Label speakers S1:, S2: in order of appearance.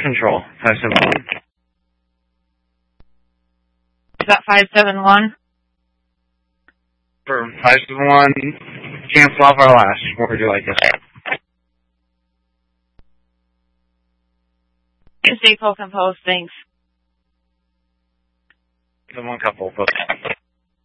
S1: Control, 571.
S2: Is that 571?
S1: For 571, cancel off our last. What would you like to say?
S2: Stay full composed, thanks.
S1: The one couple, folks.